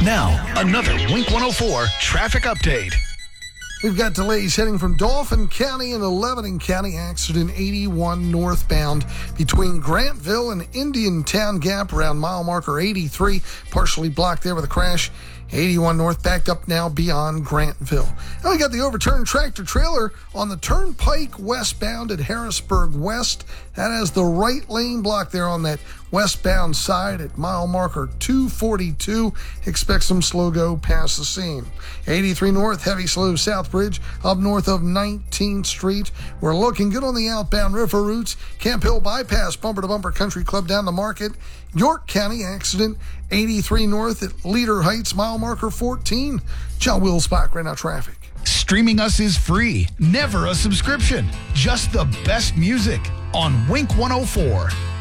Now, another Wink 104 traffic update. We've got delays heading from Dauphin County and Lebanon County. Accident 81 northbound between Grantville and Indiantown Gap around mile marker 83. Partially blocked there with a crash. 81 north backed up now beyond Grantville. And we got the overturned tractor trailer on the Turnpike westbound at Harrisburg West. That has the right lane blocked there on that westbound side at mile marker 242. Expect some slow go past the scene. 83 north, heavy slow south bridge up north of 19th Street. We're looking good on the outbound river routes. Camp Hill bypass, bumper to bumper country club down the market. York County accident 83 north at Leader Heights, mile marker 14. John Wilsbach, right now traffic. Streaming us is free, never a subscription. Just the best music on Wink 104.